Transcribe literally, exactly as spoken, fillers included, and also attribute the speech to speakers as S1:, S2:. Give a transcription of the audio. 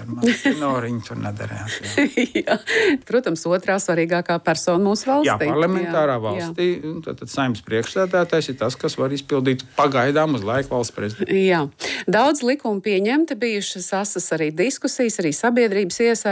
S1: Noriņi tur nedarījās. Jā.
S2: jā. Protams, otrā svarīgākā persona mūsu valstī.
S1: Jā, parlamentārā jā, valstī. Jā. Tad saimnes priekšsēdētājs ir tas, kas var izpildīt pagaidām uz laiku valsts prezidentu.
S2: Jā. Daudz likumu pieņemti, bijušas asas arī diskusijas, arī sabiedrības iesaistītas.